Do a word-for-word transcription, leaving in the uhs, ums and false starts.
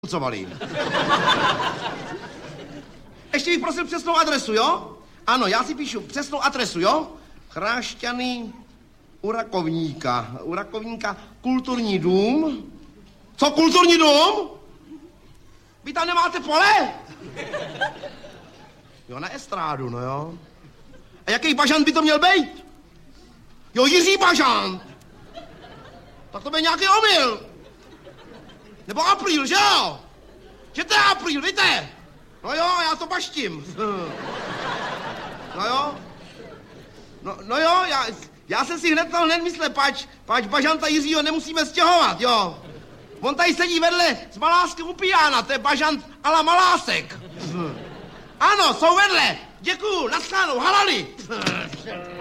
Covali. Ještě bych prosil přesnou adresu, jo? Ano, já si píšu přesnou adresu, jo? Chrášťany u Rakovníka. U Rakovníka kulturní dům. Co kulturní dům? Vy tam nemáte pole? Jo, na estrádu, no jo. A jaký bažant by to měl být? Jo, Jiří Bažant. Tak to byl nějaký omyl. Nebo Apríl, že jo? Že to je Apríl, víte? No jo, já to baštím. No jo. No, no jo, já, já jsem si hned to hned myslel, pač, pač Bažanta Jiřího nemusíme stěhovat, jo. On tady sedí vedle s Maláskem u pijána, to je Bažant a la Malásek. Ano, jsou vedle. Děkuju, naschledanou, halali.